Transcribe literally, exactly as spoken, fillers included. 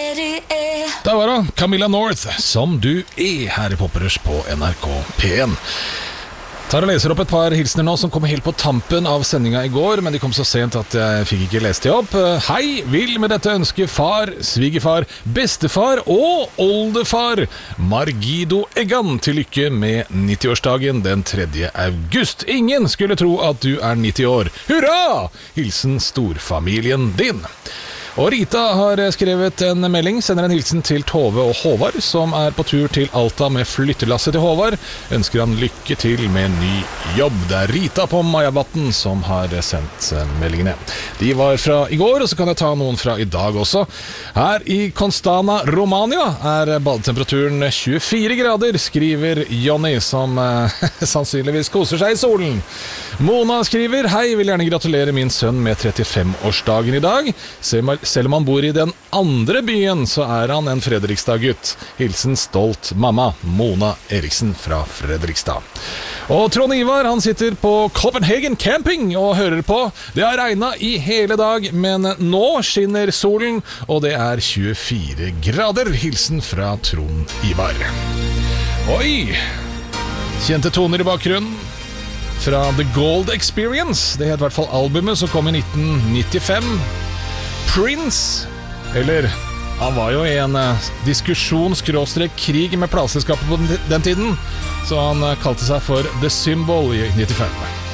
Der var det Camilla North, Som du er, her i Popperers på N R K P en. Tar og leser opp et par hilsener nå som kom helt på tampen av sendinga i går, men de kom så sent at jeg fikk ikke lest de opp. Hei, vil med dette ønske far, svigerfar, bestefar og oldefar Margido Eggan til lykke med nittiårsdagen den tredje august. Ingen skulle tro at du er nitti år. Hurra! Hilsen storfamilien din. Og Rita har skrevet en melding, sender en hilsen til Tove og Håvard, som er på tur til Alta med flyttelasset til Håvard. Ønsker han lykke til med en ny jobb. Det er Rita på Majabatten som har sendt meldingene. De var fra i går, og så kan jeg ta noen fra i dag også. Her i Constana, Romania, er badetemperaturen tjuefire grader, skriver Jonny, som eh, sannsynligvis koser seg i solen. Mona skriver, hei, vil gjerne gratulere min sønn med trettifem-årsdagen i dag. Selv om han bor i den andre byen, så er han en Fredrikstad-gutt. Hilsen stolt mamma, Mona Eriksen fra Fredrikstad. Og Trond Ivar, han sitter på Copenhagen Camping og hører på. Det har regnet i hele dag, men nå skinner solen, og det er tjuefire grader. Hilsen fra Trond Ivar. Oi! Kjente toner i bakgrunnen fra The Gold Experience. Det het i hvert fall albumet som kom i nitten nittifem. Prince, eller han var jo i en diskusjon skråstrek krig med plateselskapet på den tiden, så han kalte seg for The Symbol i nittifem.